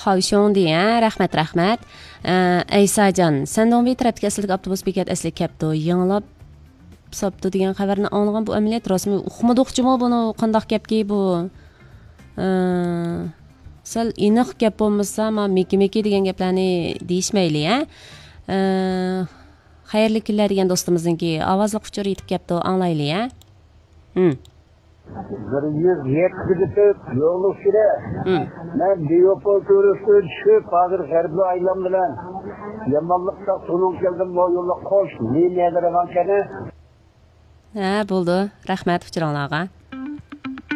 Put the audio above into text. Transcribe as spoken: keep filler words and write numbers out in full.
Xo'sh, deya, rahmat, rahmat. Aysajon, sendan bir tarafga asli avtobus bekat asli kapdi. Yanglab sapdı degan xabarni olgan bu amaliyot rasmiy uqmadoqchimi buni qandoq gapki bu? Sal aniq gap bo'lmasa, ama meki-meki degan gaplarni deyishmayli, ha? Xayrli kunlar degan do'stimizningki ovozli quchur yetib kapdi, anglayli, ha? Hmm. Bir yüz yetkilik yolu süre. Ben Diyopol körüsü düşüp hazır harbi aylam bilen yamanlıkta sunum geldim bu yolla koş. Ne nedir eman kene? Ha, bo'ldi. Rahmat, Hujronlarga.